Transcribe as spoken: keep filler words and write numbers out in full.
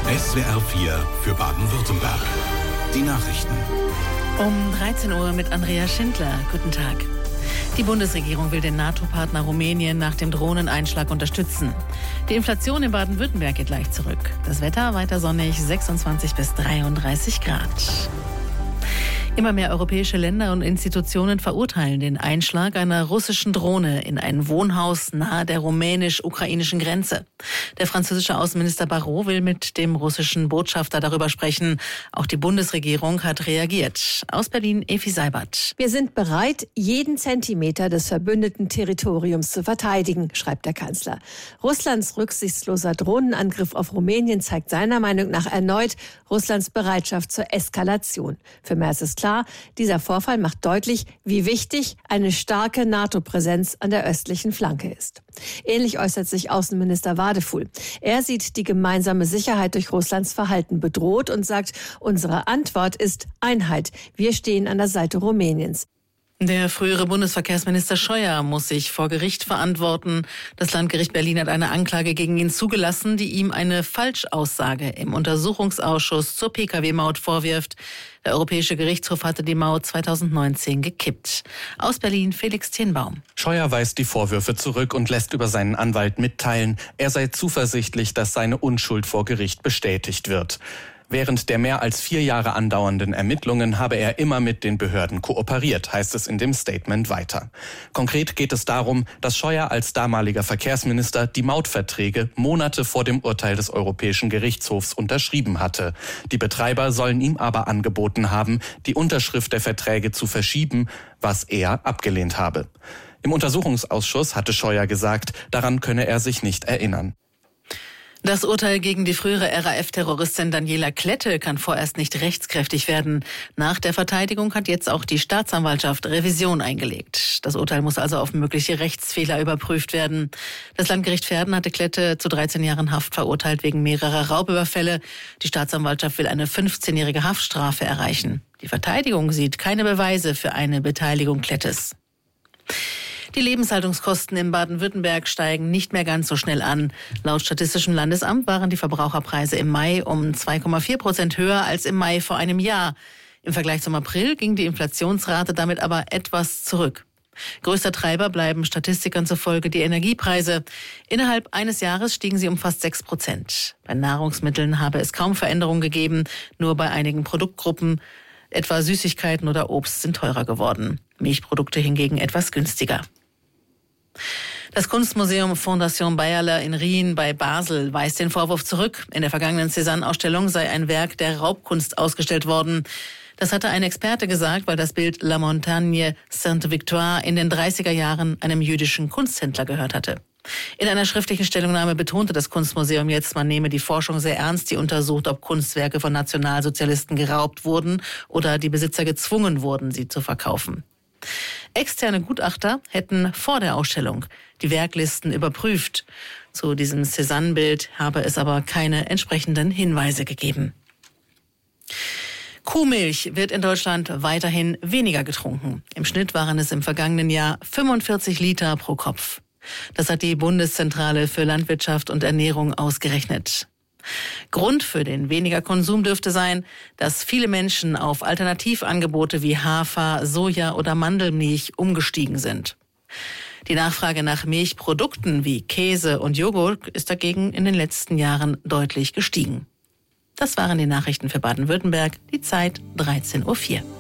S W R vier für Baden-Württemberg. Die Nachrichten. Um dreizehn Uhr mit Andrea Schindler. Guten Tag. Die Bundesregierung will den NATO-Partner Rumänien nach dem Drohneneinschlag unterstützen. Die Inflation in Baden-Württemberg geht leicht zurück. Das Wetter weiter sonnig, sechsundzwanzig bis dreiunddreißig Grad. Immer mehr europäische Länder und Institutionen verurteilen den Einschlag einer russischen Drohne in ein Wohnhaus nahe der rumänisch-ukrainischen Grenze. Der französische Außenminister Barrot will mit dem russischen Botschafter darüber sprechen. Auch die Bundesregierung hat reagiert. Aus Berlin, Efi Seibert. Wir sind bereit, jeden Zentimeter des verbündeten Territoriums zu verteidigen, schreibt der Kanzler. Russlands rücksichtsloser Drohnenangriff auf Rumänien zeigt seiner Meinung nach erneut Russlands Bereitschaft zur Eskalation. Für Merz ist klar, dieser Vorfall macht deutlich, wie wichtig eine starke NATO-Präsenz an der östlichen Flanke ist. Ähnlich äußert sich Außenminister Wadefuhl. Er sieht die gemeinsame Sicherheit durch Russlands Verhalten bedroht und sagt, unsere Antwort ist Einheit. Wir stehen an der Seite Rumäniens. Der frühere Bundesverkehrsminister Scheuer muss sich vor Gericht verantworten. Das Landgericht Berlin hat eine Anklage gegen ihn zugelassen, die ihm eine Falschaussage im Untersuchungsausschuss zur P K W-Maut vorwirft. Der Europäische Gerichtshof hatte die Maut zweitausendneunzehn gekippt. Aus Berlin Felix Tienbaum. Scheuer weist die Vorwürfe zurück und lässt über seinen Anwalt mitteilen, er sei zuversichtlich, dass seine Unschuld vor Gericht bestätigt wird. Während der mehr als vier Jahre andauernden Ermittlungen habe er immer mit den Behörden kooperiert, heißt es in dem Statement weiter. Konkret geht es darum, dass Scheuer als damaliger Verkehrsminister die Mautverträge Monate vor dem Urteil des Europäischen Gerichtshofs unterschrieben hatte. Die Betreiber sollen ihm aber angeboten haben, die Unterschrift der Verträge zu verschieben, was er abgelehnt habe. Im Untersuchungsausschuss hatte Scheuer gesagt, daran könne er sich nicht erinnern. Das Urteil gegen die frühere R A F-Terroristin Daniela Klette kann vorerst nicht rechtskräftig werden. Nach der Verteidigung hat jetzt auch die Staatsanwaltschaft Revision eingelegt. Das Urteil muss also auf mögliche Rechtsfehler überprüft werden. Das Landgericht Verden hatte Klette zu dreizehn Jahren Haft verurteilt wegen mehrerer Raubüberfälle. Die Staatsanwaltschaft will eine fünfzehnjährige Haftstrafe erreichen. Die Verteidigung sieht keine Beweise für eine Beteiligung Klettes. Die Lebenshaltungskosten in Baden-Württemberg steigen nicht mehr ganz so schnell an. Laut Statistischem Landesamt waren die Verbraucherpreise im Mai um zwei Komma vier Prozent höher als im Mai vor einem Jahr. Im Vergleich zum April ging die Inflationsrate damit aber etwas zurück. Größter Treiber bleiben Statistikern zufolge die Energiepreise. Innerhalb eines Jahres stiegen sie um fast sechs Prozent. Bei Nahrungsmitteln habe es kaum Veränderungen gegeben, nur bei einigen Produktgruppen, etwa Süßigkeiten oder Obst, sind teurer geworden. Milchprodukte hingegen etwas günstiger. Das Kunstmuseum Fondation Bayerle in Rien bei Basel weist den Vorwurf zurück. In der vergangenen Cézanne-Ausstellung sei ein Werk der Raubkunst ausgestellt worden. Das hatte ein Experte gesagt, weil das Bild La Montagne Sainte-Victoire in den dreißiger Jahren einem jüdischen Kunsthändler gehört hatte. In einer schriftlichen Stellungnahme betonte das Kunstmuseum jetzt, man nehme die Forschung sehr ernst, die untersucht, ob Kunstwerke von Nationalsozialisten geraubt wurden oder die Besitzer gezwungen wurden, sie zu verkaufen. Externe Gutachter hätten vor der Ausstellung die Werklisten überprüft. Zu diesem Cézanne-Bild habe es aber keine entsprechenden Hinweise gegeben. Kuhmilch wird in Deutschland weiterhin weniger getrunken. Im Schnitt waren es im vergangenen Jahr fünfundvierzig Liter pro Kopf. Das hat die Bundeszentrale für Landwirtschaft und Ernährung ausgerechnet. Grund für den weniger Konsum dürfte sein, dass viele Menschen auf Alternativangebote wie Hafer, Soja oder Mandelmilch umgestiegen sind. Die Nachfrage nach Milchprodukten wie Käse und Joghurt ist dagegen in den letzten Jahren deutlich gestiegen. Das waren die Nachrichten für Baden-Württemberg, die Zeit dreizehn Uhr vier.